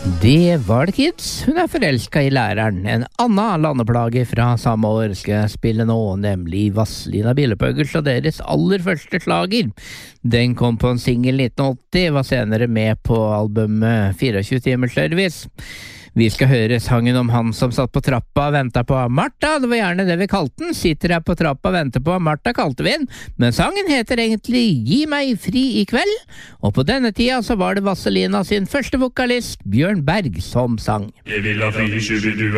Det var det, kids. Hun er forelsket i læreren. En annen landeplage fra samme år skal jeg spille nå, nemlig Vazelina Bilopphøggers og deres aller første slager. Den kom på en single 1980, var senere med på albumet 24 timers service. Vi skal høre sangen om han som satt på trappa og ventet på Martha. Det var gjerne det vi kalte den. Sitter jeg på trappa og venter på Martha, kalte vi den. Men sangen heter egentlig Gi meg fri i kveld. Og på denne tida så var det Vazelina sin første vokalist, Bjørn Berg, som sang. Jeg vil ha fri,